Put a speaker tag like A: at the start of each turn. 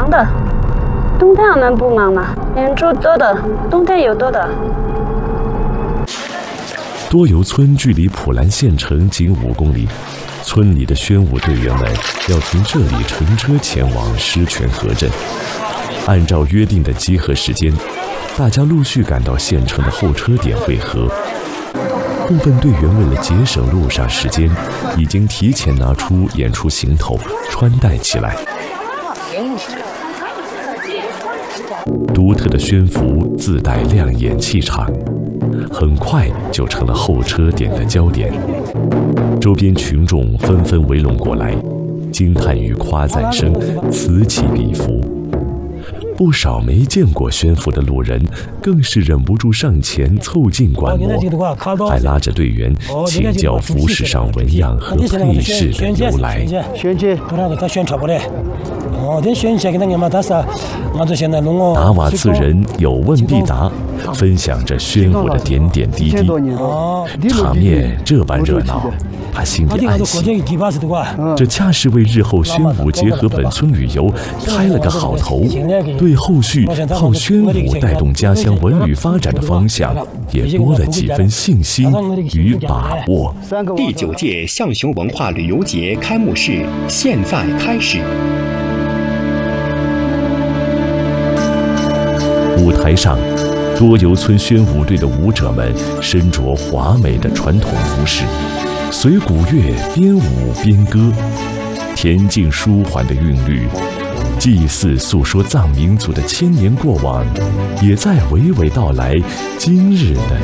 A: 忙的，冬天还能不忙吗？演出多的，冬天有多的。
B: 多游村距离普兰县城仅5公里，村里的宣武队员们要从这里乘车前往狮泉河镇。按照约定的集合时间，大家陆续赶到县城的候车点汇合。部分队员为了节省路上时间，已经提前拿出演出行头穿戴起来。独特的宣服自带亮眼气场，很快就成了候车点的焦点。周边群众纷纷围拢过来，惊叹与夸赞声此起彼伏。不少没见过宣服的路人更是忍不住上前凑近观摩，还拉着队员请教服饰上纹样和配饰的由来。达瓦茨人有问必答，分享着宣服的点点滴滴，场面这般热闹，他心里暗喜，这恰是为日后宣武结合本村旅游开了个好头，对后续靠宣武带动家乡文旅发展的方向也多了几分信心与把握。
C: 第9届象雄文化旅游节开幕式现在开始。
B: 舞台上，多游村宣武队的舞者们身着华美的传统服饰，随鼓乐边舞边歌，恬静舒缓的韵律，祭祀诉说藏民族的千年过往，也在娓娓道来今日的